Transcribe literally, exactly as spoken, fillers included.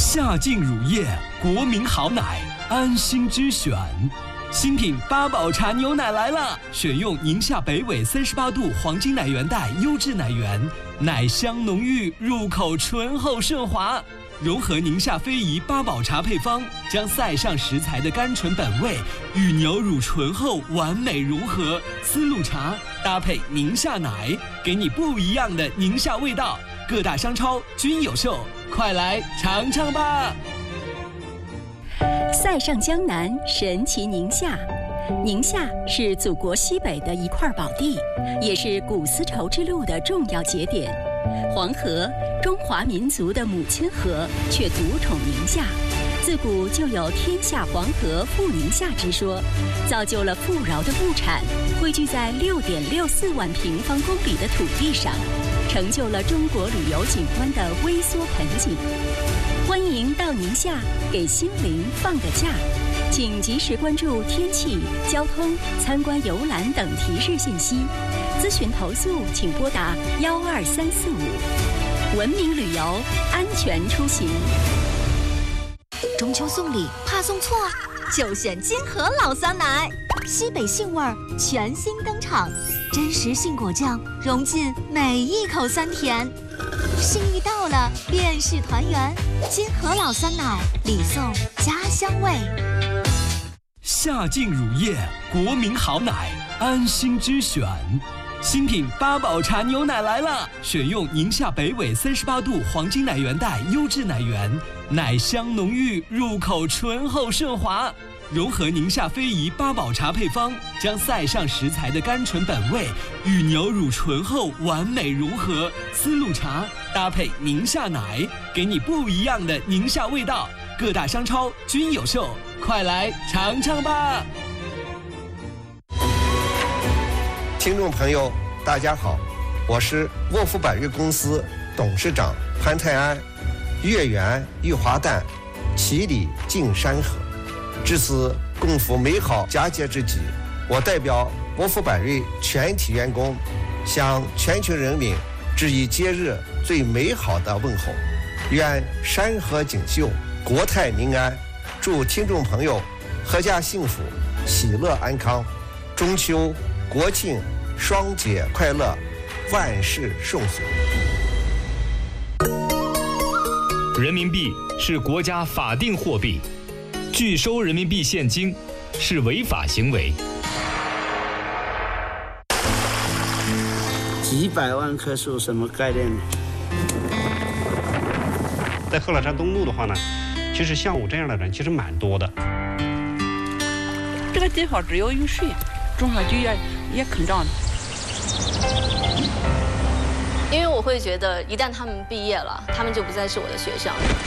夏净乳业，国民好奶，安心之选。新品八宝茶牛奶来了，选用宁夏北纬三十八度黄金奶源带优质奶源，奶香浓郁，入口醇厚顺滑。融合宁夏非遗八宝茶配方，将塞上食材的甘醇本味与牛乳醇厚完美融合。丝路茶搭配宁夏奶，给你不一样的宁夏味道。各大商超均有售，快来尝尝吧！ 塞上江南，神奇宁夏。宁夏是祖国西北的一块宝地，也是古丝绸之路的重要节点。黄河，中华民族的母亲河，却独宠宁夏。自古就有天下黄河富宁夏之说，造就了富饶的物产汇聚在六点六四万平方公里的土地上，成就了中国旅游景观的微缩盆景。欢迎到宁夏给心灵放个假，请及时关注天气、交通、参观游览等提示信息。咨询投诉请拨打幺二三四五。文明旅游，安全出行。 中秋送礼怕送错，就选金河老酸奶，西北杏味儿全新登场，真实杏果酱融进每一口酸甜。心意到了，便是团圆。金河老酸奶，礼送家乡味。 夏净乳业，国民好奶，安心之选。新品八宝茶牛奶来了，选用宁夏北纬三十八度黄金奶源带优质奶源，奶香浓郁，入口醇厚顺滑。融合宁夏非遗八宝茶配方，将塞上食材的甘醇本味与牛乳醇厚完美融合。丝路茶搭配宁夏奶，给你不一样的宁夏味道。各大商超均有售，快来尝尝吧！ 听众朋友，大家好，我是沃夫百瑞公司董事长潘泰安。月圆玉华诞，其里尽山河。至此共赴美好佳节之际，我代表沃夫百瑞全体员工，向全球人民致以节日最美好的问候。愿山河锦绣，国泰民安。祝听众朋友阖家幸福，喜乐安康。中秋、国庆双节快乐，万事顺遂。 人民币是国家法定货币，拒收人民币现金是违法行为。 几百万棵树什么概念呢？ 在贺老山东路的话呢，其实像我这样的人其实蛮多的。 这个地方只有雨水，种上就也也肯长的。 因为我会觉得，一旦他们毕业了，他们就不再是我的学生。